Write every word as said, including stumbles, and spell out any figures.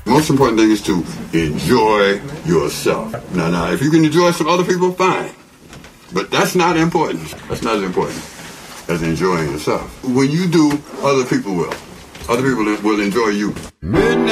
Most important thing is to enjoy yourself. Now, now, if you can enjoy some other people, fine. But that's not important. That's not as important as enjoying yourself. When you do, other people will. Other people will enjoy you. Midnight.